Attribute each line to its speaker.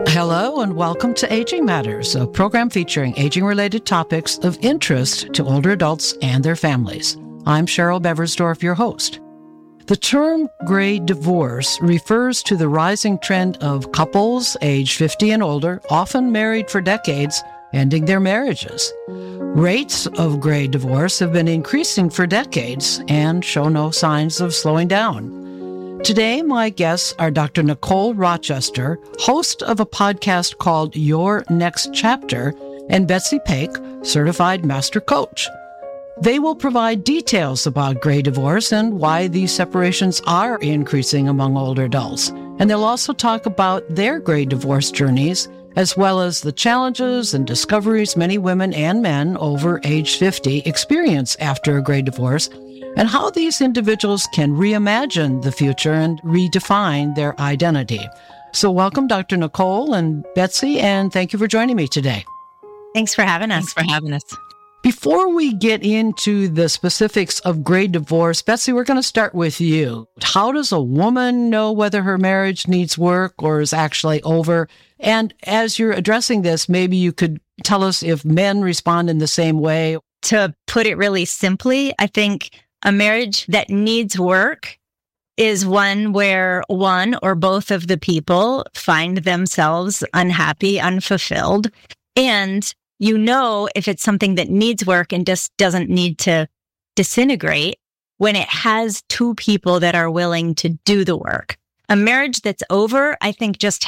Speaker 1: Hello and welcome to Aging Matters, a program featuring aging-related topics of interest to older adults and their families. I'm Cheryl Beversdorf, your host. The term gray divorce refers to the rising trend of couples aged 50 and older, often married for decades, ending their marriages. Rates of gray divorce have been increasing for decades and show no signs of slowing down. Today, my guests are Dr. Nicole Rochester, host of a podcast called Your Next Chapter, and Betsy Paik, certified master coach. They will provide details about gray divorce and why these separations are increasing among older adults. And they'll also talk about their gray divorce journeys, as well as the challenges and discoveries many women and men over age 50 experience after a gray divorce, and how these individuals can reimagine the future and redefine their identity. So welcome, Dr. Nicole and Betsy, and thank you for joining me today.
Speaker 2: Thanks for having us.
Speaker 1: Before we get into the specifics of gray divorce, Betsy, we're going to start with you. How does a woman know whether her marriage needs work or is actually over? And as you're addressing this, maybe you could tell us if men respond in the same way.
Speaker 2: To put it really simply, I think a marriage that needs work is one where one or both of the people find themselves unhappy, unfulfilled. And you know if it's something that needs work and just doesn't need to disintegrate when it has two people that are willing to do the work. A marriage that's over, I think, just